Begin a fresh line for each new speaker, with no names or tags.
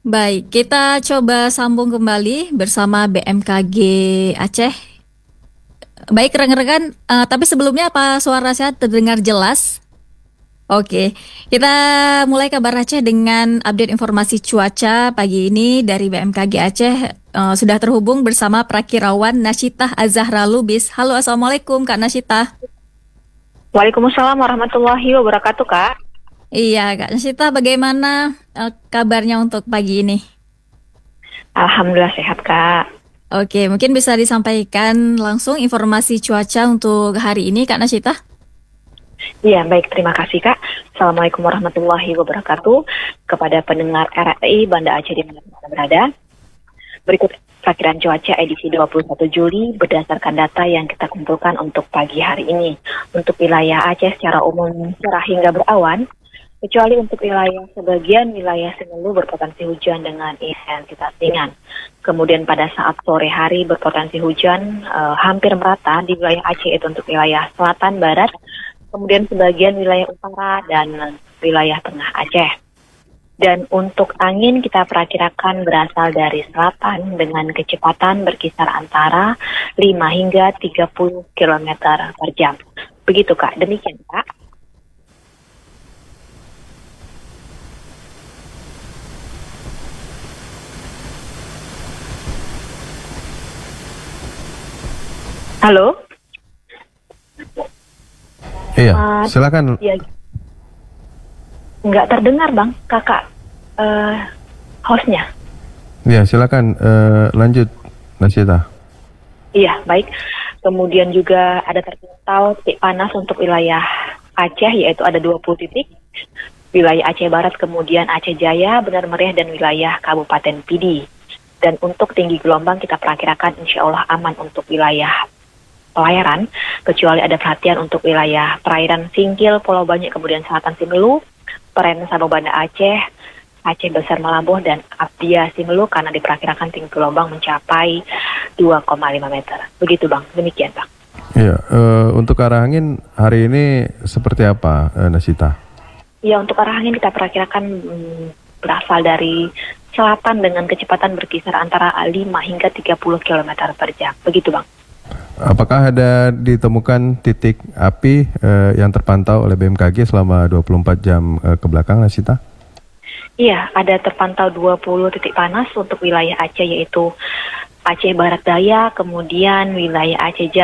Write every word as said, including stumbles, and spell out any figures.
Baik, kita coba sambung kembali bersama B M K G Aceh. Baik, rekan-rekan, eh, tapi sebelumnya apa suara saya terdengar jelas? Oke, kita mulai kabar Aceh dengan update informasi cuaca pagi ini dari B M K G Aceh. Eh, sudah terhubung bersama Prakirawan Nasyitah Azahra Lubis. Halo, Assalamualaikum Kak Nasyitah.
Waalaikumsalam warahmatullahi wabarakatuh, Kak.
Iya, Kak Nasyitah, bagaimana eh, kabarnya untuk pagi ini?
Alhamdulillah sehat, Kak.
Oke, mungkin bisa disampaikan langsung informasi cuaca untuk hari ini, Kak Nasyitah?
Iya, baik. Terima kasih, Kak. Assalamualaikum warahmatullahi wabarakatuh. Kepada pendengar R R I Banda Aceh di mana Anda berada. Berikut perkiraan cuaca edisi dua puluh satu Juli berdasarkan data yang kita kumpulkan untuk pagi hari ini. Untuk wilayah Aceh secara umum cerah hingga berawan, kecuali untuk wilayah sebagian wilayah Semelu berpotensi hujan dengan intensitas ringan. Kemudian pada saat sore hari berpotensi hujan eh, hampir merata di wilayah Aceh, itu untuk wilayah selatan, barat, kemudian sebagian wilayah utara dan wilayah tengah Aceh. Dan untuk angin kita perakirakan berasal dari selatan dengan kecepatan berkisar antara lima hingga tiga puluh kilometer per jam. Begitu, Kak. Demikian, Kak. Halo?
Iya,
Uh,
silakan.
ya, nggak terdengar, Bang, Kakak uh, hostnya.
Ya, silakan eh, lanjut, Nasyita.
Iya, baik. Kemudian juga ada terpantau titik panas untuk wilayah Aceh, yaitu ada dua puluh titik. Wilayah Aceh Barat, kemudian Aceh Jaya, Benar Meriah, dan wilayah Kabupaten Pidi. Dan untuk tinggi gelombang kita perakirakan insya Allah aman untuk wilayah pelayaran, kecuali ada perhatian untuk wilayah perairan Singkil, Pulau Banyak, kemudian Selatan Simelu, perairan Sabah Banda Aceh, Aceh Besar Melamboh, dan Abdia Simelu, karena diperkirakan tinggi gelombang mencapai dua koma lima meter. Begitu, Bang. Demikian, Bang.
Iya, eh, untuk arah angin hari ini seperti apa, eh, Nasyita?
Ya, untuk arah angin kita perkirakan hmm, berasal dari selatan dengan kecepatan berkisar antara lima hingga tiga puluh kilometer per jam. Begitu, Bang.
Apakah ada ditemukan titik api eh, yang terpantau oleh B M K G selama dua puluh empat jam eh, ke belakang, Nasyita?
Iya, ada terpantau dua puluh titik panas untuk wilayah Aceh, yaitu Aceh Barat Daya, kemudian wilayah Aceh Jaya,